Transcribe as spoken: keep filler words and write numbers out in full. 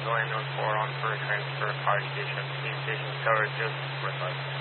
Chicago ambulance four on for a transfer, fire station, steam station tower just northwest.